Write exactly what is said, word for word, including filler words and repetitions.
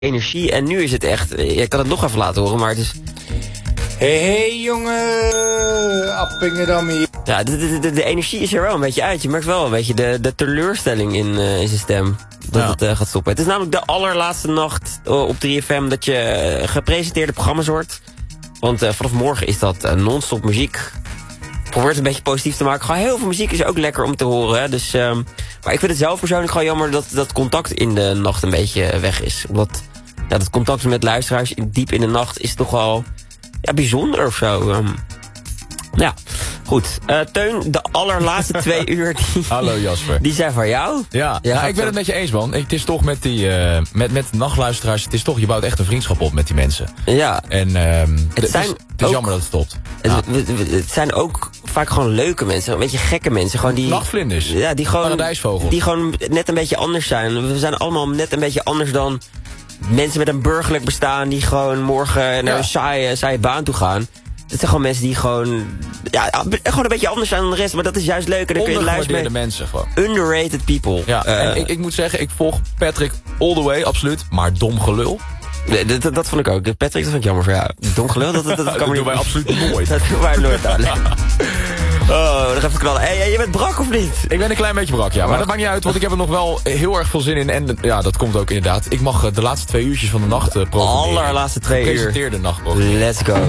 energie. En nu is het echt... Ik kan het nog even laten horen, maar het is... Hé, hey, hey, jongen! Appingedam hier. Ja, de, de, de, de energie is er wel een beetje uit. Je merkt wel een beetje de, de teleurstelling in, uh, in zijn stem. Dat ja. het uh, gaat stoppen. Het is namelijk de allerlaatste nacht uh, op drie F M dat je uh, gepresenteerde programma's hoort. Want uh, vanaf morgen is dat uh, non-stop muziek. Probeer het een beetje positief te maken. Gewoon heel veel muziek is ook lekker om te horen. Hè? Dus, uh, maar ik vind het zelf persoonlijk gewoon jammer dat dat contact in de nacht een beetje weg is. Omdat ja, dat contact met luisteraars diep in de nacht is toch wel ja, bijzonder of zo. Um, ja, goed. Uh, Teun, de allerlaatste twee uur... Die, Hallo Jasper. Die zijn van jou. Ja, ja, ja ik ben het met je eens, man. Het is toch met die uh, met, met nachtluisteraars... Het is toch, je bouwt echt een vriendschap op met die mensen. Ja. En um, het, zijn is, het is ook, jammer dat het stopt. Het, ja. het, het zijn ook vaak gewoon leuke mensen. Een beetje gekke mensen. Gewoon die, Nachtvlinders. Ja, die gewoon... Paradijsvogel. Die gewoon net een beetje anders zijn. We zijn allemaal net een beetje anders dan... mensen met een burgerlijk bestaan... die gewoon morgen naar ja. een saaie, saaie baan toe gaan. Het zijn gewoon mensen die gewoon... Ja, gewoon een beetje anders zijn dan de rest. Maar dat is juist leuk. En dan kun je luisteren met mensen gewoon. Underrated people. Ja, uh, en ik, ik moet zeggen, ik volg Patrick all the way, absoluut. Maar dom gelul. Nee, dat, dat, dat vond ik ook. Patrick, dat vond ik jammer voor jou. Dom gelul, dat, dat, dat, dat kan dat doen wij absoluut nooit. Dat doen wij nooit aan. Oh, dan even knallen. Hé, hey, je bent brak of niet? Ik ben een klein beetje brak, ja. Maar dat maakt niet uit, want ik heb er nog wel heel erg veel zin in. En ja, dat komt ook inderdaad. Ik mag de laatste twee uurtjes van de nacht uh, programmeren. Allerlaatste twee uur. Gepresenteerde nacht programmeren. Let's go.